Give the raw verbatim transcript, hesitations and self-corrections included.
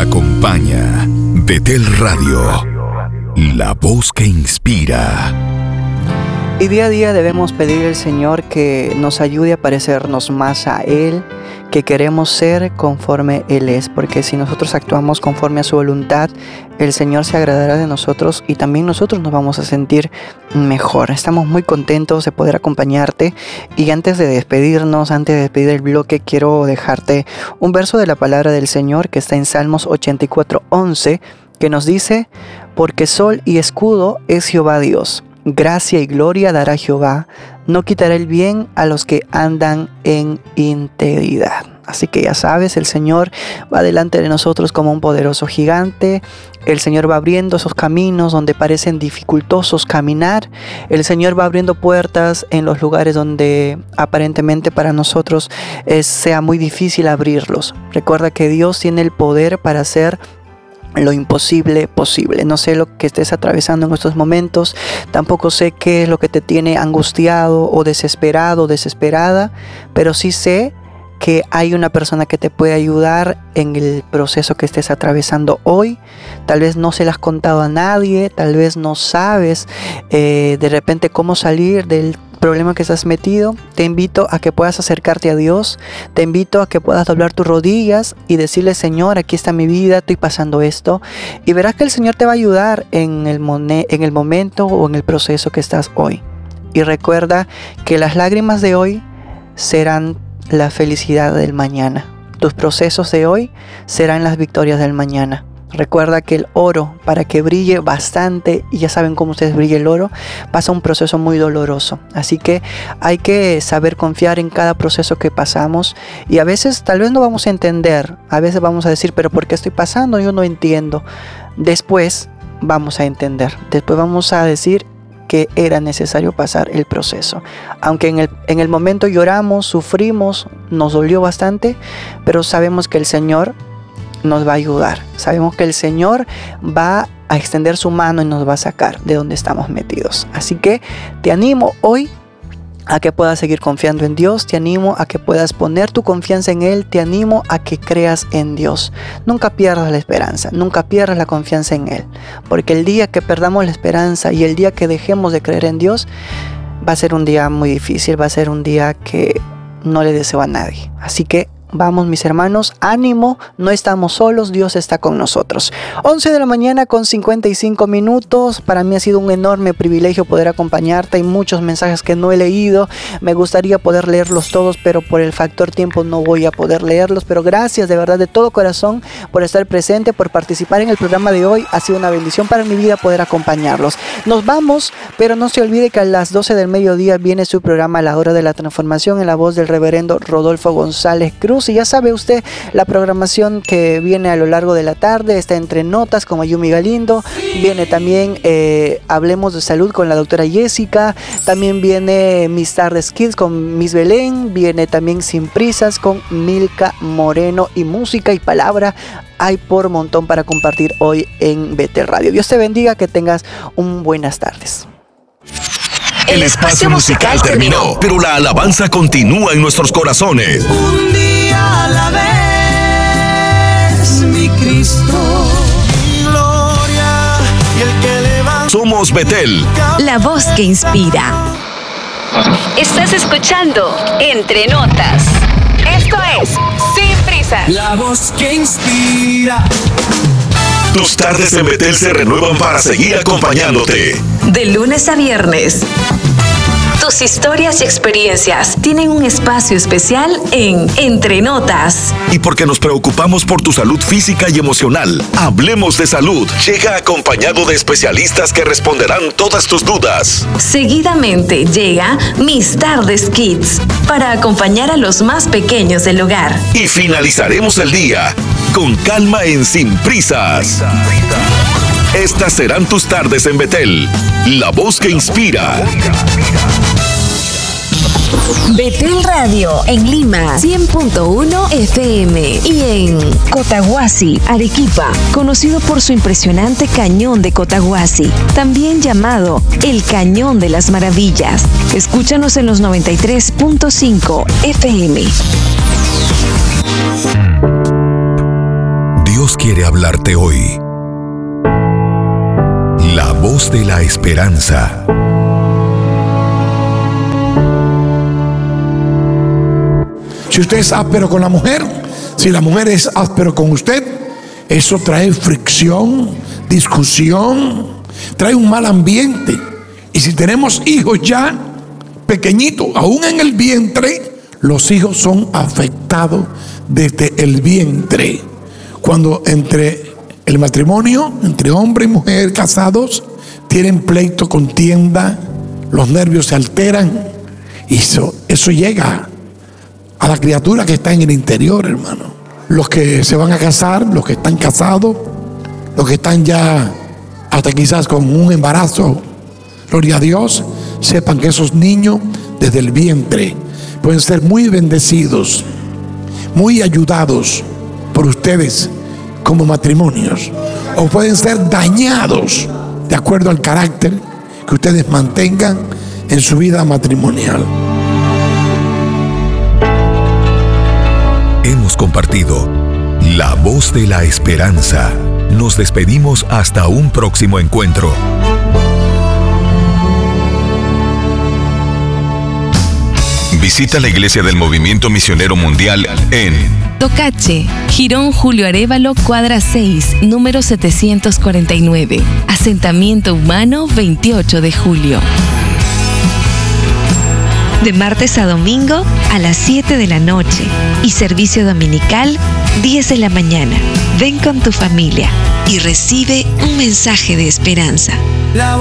acompaña Betel Radio, la voz que inspira. Y día a día debemos pedir al Señor que nos ayude a parecernos más a Él, que queremos ser conforme Él es, porque si nosotros actuamos conforme a su voluntad, el Señor se agradará de nosotros y también nosotros nos vamos a sentir mejor. Estamos muy contentos de poder acompañarte, y antes de despedirnos, antes de despedir el bloque, quiero dejarte un verso de la palabra del Señor que está en Salmos ochenta y cuatro, once, que nos dice: porque sol y escudo es Jehová Dios. Gracia y gloria dará Jehová, no quitará el bien a los que andan en integridad. Así que ya sabes, el Señor va delante de nosotros como un poderoso gigante. El Señor va abriendo esos caminos donde parecen dificultosos caminar. El Señor va abriendo puertas en los lugares donde aparentemente para nosotros es, sea muy difícil abrirlos. Recuerda que Dios tiene el poder para hacer lo imposible posible. No sé lo que estés atravesando en estos momentos, tampoco sé qué es lo que te tiene angustiado o desesperado o desesperada, pero sí sé que hay una persona que te puede ayudar en el proceso que estés atravesando hoy. Tal vez no se lo has contado a nadie, tal vez no sabes eh, de repente cómo salir del problema que estás metido. Te invito a que puedas acercarte a Dios, te invito a que puedas doblar tus rodillas y decirle: Señor, aquí está mi vida, estoy pasando esto, y verás que el Señor te va a ayudar en el, moné, en el momento o en el proceso que estás hoy. Y recuerda que las lágrimas de hoy serán la felicidad del mañana. Tus procesos de hoy serán las victorias del mañana. Recuerda que el oro, para que brille bastante, y ya saben cómo ustedes brilla el oro, pasa un proceso muy doloroso. Así que hay que saber confiar en cada proceso que pasamos, y a veces tal vez no vamos a entender, a veces vamos a decir: pero ¿por qué estoy pasando? Yo no entiendo. Después vamos a entender, después vamos a decir que era necesario pasar el proceso. Aunque en el, en el momento lloramos, sufrimos, nos dolió bastante, pero sabemos que el Señor nos va a ayudar. Sabemos que el Señor va a extender su mano y nos va a sacar de donde estamos metidos. Así que te animo hoy a que puedas seguir confiando en Dios, te animo a que puedas poner tu confianza en Él, te animo a que creas en Dios. Nunca pierdas la esperanza, nunca pierdas la confianza en Él, porque el día que perdamos la esperanza y el día que dejemos de creer en Dios, va a ser un día muy difícil, va a ser un día que no le deseo a nadie. Así que vamos, mis hermanos, ánimo, no estamos solos, Dios está con nosotros. once de la mañana con cincuenta y cinco minutos. Para mí ha sido un enorme privilegio poder acompañarte. Hay muchos mensajes que no he leído, me gustaría poder leerlos todos, pero por el factor tiempo no voy a poder leerlos. Pero gracias de verdad, de todo corazón, por estar presente, por participar en el programa de hoy. Ha sido una bendición para mi vida poder acompañarlos. Nos vamos, pero no se olvide que a las doce del mediodía viene su programa La Hora de la Transformación, en la voz del reverendo Rodolfo González Cruz. Y ya sabe usted la programación que viene a lo largo de la tarde. Está Entre Notas con Ayumi Galindo. Viene también eh, Hablemos de Salud con la doctora Jessica. También viene Mis Tardes Kids con Miss Belén. Viene también Sin Prisas con Milka Moreno. Y música y palabra hay por montón para compartir hoy en Betel Radio. Dios te bendiga, que tengas un buenas tardes. El espacio musical terminó, pero la alabanza continúa en nuestros corazones. Un día a la vez, mi Cristo, gloria, y el que levanta. Somos Betel, la voz que inspira. Estás escuchando Entre Notas. Esto es Sin Prisas. La voz que inspira. tus tardes en Betel se renuevan para seguir acompañándote. De lunes a viernes. Tus historias y experiencias tienen un espacio especial en Entre Notas. Y porque nos preocupamos por tu salud física y emocional, Hablemos de Salud llega acompañado de especialistas que responderán todas tus dudas. Seguidamente llega Mis Tardes Kids para acompañar a los más pequeños del hogar. Y finalizaremos el día con calma en Sin Prisas. Estas serán tus tardes en Betel, la voz que inspira. Betel Radio en Lima, cien punto uno F M, y en Cotahuasi, Arequipa, conocido por su impresionante cañón de Cotahuasi, también llamado el Cañón de las Maravillas. Escúchanos en los noventa y tres punto cinco F M. Dios quiere hablarte hoy. La voz de la esperanza. Si usted es áspero con la mujer, si la mujer es áspero con usted, eso trae fricción, discusión, trae un mal ambiente. Y si tenemos hijos ya pequeñitos, aún en el vientre, los hijos son afectados desde el vientre. Cuando entre el matrimonio, entre hombre y mujer casados, tienen pleito, contienda, los nervios se alteran, y eso, eso llega a la criatura que está en el interior, hermano. Los que se van a casar, los que están casados, los que están ya hasta quizás con un embarazo, gloria a Dios, sepan que esos niños desde el vientre pueden ser muy bendecidos, muy ayudados por ustedes como matrimonios, o pueden ser dañados de acuerdo al carácter que ustedes mantengan en su vida matrimonial. Hemos compartido La Voz de la Esperanza. Nos despedimos hasta un próximo encuentro. Visita la Iglesia del Movimiento Misionero Mundial en Tocache, Girón Julio Arévalo, cuadra seis, número setecientos cuarenta y nueve. Asentamiento humano, veintiocho de julio. De martes a domingo a las siete de la noche y servicio dominical diez de la mañana. Ven con tu familia y recibe un mensaje de esperanza. La